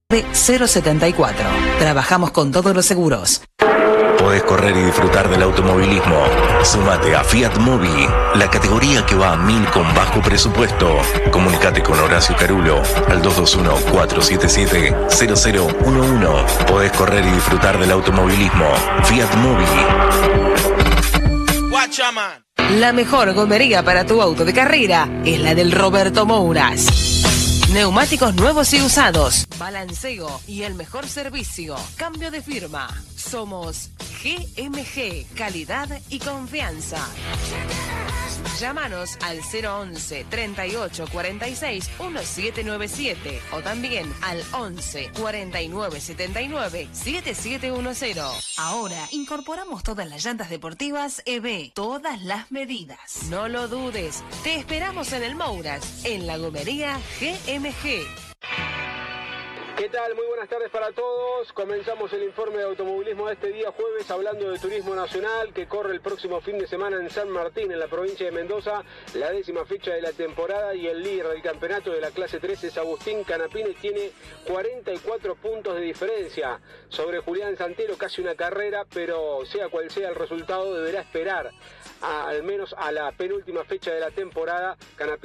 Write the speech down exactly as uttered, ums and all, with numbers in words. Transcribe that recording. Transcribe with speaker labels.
Speaker 1: cero setenta y cuatro. Trabajamos con todos los seguros.
Speaker 2: Podés correr y disfrutar del automovilismo. Sumate a Fiat Mobi, la categoría que va a mil con bajo presupuesto. Comunicate con Horacio Carulo al dos dos uno, cuatro siete siete, cero cero uno uno. Podés correr y disfrutar del automovilismo. Fiat Mobi.
Speaker 1: La mejor gomería para tu auto de carrera es la del Roberto Mouras. Neumáticos nuevos y usados, balanceo y el mejor servicio. Cambio de firma. Somos G M G, calidad y confianza. Llámanos al cero once, treinta y ocho, cuarenta y seis, diecisiete noventa y siete o también al once, cuarenta y nueve, setenta y nueve, setenta y siete diez. Ahora incorporamos todas las llantas deportivas E B, todas las medidas. No lo dudes, te esperamos en el Mouras, en la gomería G M G.
Speaker 3: ¿Qué tal? Muy buenas tardes para todos. Comenzamos el informe de automovilismo de este día jueves hablando de turismo nacional que corre el próximo fin de semana en San Martín, en la provincia de Mendoza, la décima fecha de la temporada, y el líder del campeonato de la clase tres es Agustín Canapine, tiene cuarenta y cuatro puntos de diferencia sobre Julián Santero, casi una carrera, pero sea cual sea el resultado deberá esperar a, al menos a la penúltima fecha de la temporada. Canapine